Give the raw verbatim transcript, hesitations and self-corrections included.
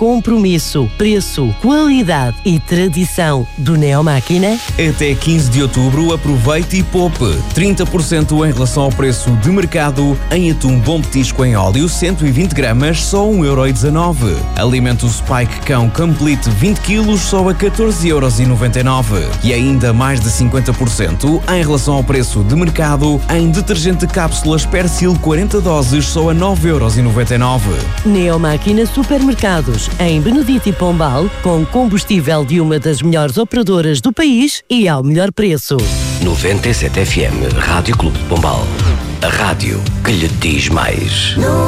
compromisso, preço, qualidade e tradição do Neomáquina? Até quinze de outubro aproveite e poupe trinta por cento em relação ao preço de mercado em atum bom petisco em óleo cento e vinte gramas, só um euro e dezanove. Alimento Spike Cão Complete vinte quilos, só a catorze euros e noventa e nove. E ainda mais de cinquenta por cento em relação ao preço de mercado em detergente cápsulas Persil quarenta doses, só a nove euros e noventa e nove. Neomáquina Supermercados, em Benedito e Pombal, com combustível de uma das melhores operadoras do país e ao melhor preço. noventa e sete F M, Rádio Clube de Pombal. A rádio que lhe diz mais.